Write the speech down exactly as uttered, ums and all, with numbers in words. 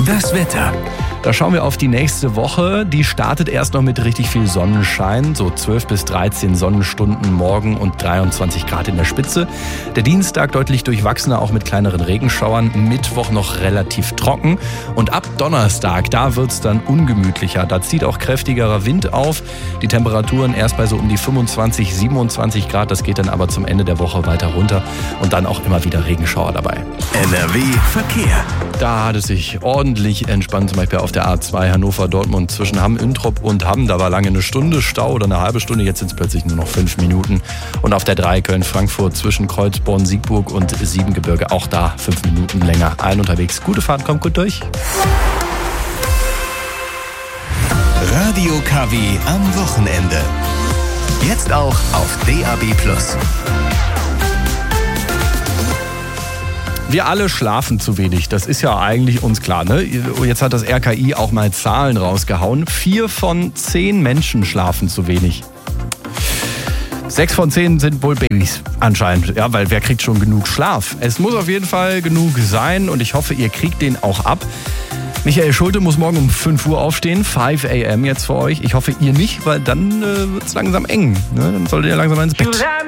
Das Wetter. Da schauen wir auf die nächste Woche. Die startet erst noch mit richtig viel Sonnenschein, so zwölf bis dreizehn Sonnenstunden morgen und dreiundzwanzig Grad in der Spitze. Der Dienstag deutlich durchwachsener, auch mit kleineren Regenschauern. Mittwoch noch relativ trocken. Und ab Donnerstag, da wird's dann ungemütlicher. Da zieht auch kräftigerer Wind auf. Die Temperaturen erst bei so um die fünfundzwanzig, siebenundzwanzig Grad. Das geht dann aber zum Ende der Woche weiter runter. Und dann auch immer wieder Regenschauer dabei. N R W Verkehr. Da hat es sich ordentlich entspannt, zum Beispiel auf der A zwei Hannover-Dortmund zwischen Hamm-Üntrop und Hamm. Da war lange eine Stunde Stau oder eine halbe Stunde, jetzt sind es plötzlich nur noch fünf Minuten. Und auf der drei Köln-Frankfurt zwischen Kreuzborn, Siegburg und Siebengebirge, auch da fünf Minuten länger. Allen unterwegs. Gute Fahrt, kommt gut durch. Radio K W am Wochenende. Jetzt auch auf D A B plus. Wir alle schlafen zu wenig, das ist ja eigentlich uns klar, ne? Jetzt hat das R K I auch mal Zahlen rausgehauen. Vier von zehn Menschen schlafen zu wenig. Sechs von zehn sind wohl Babys anscheinend, ja, weil wer kriegt schon genug Schlaf? Es muss auf jeden Fall genug sein und ich hoffe, ihr kriegt den auch ab. Michael Schulte muss morgen um fünf Uhr aufstehen, fünf a m jetzt für euch. Ich hoffe, ihr nicht, weil dann äh, wird es langsam eng, ne? Dann solltet ihr langsam ins Bett.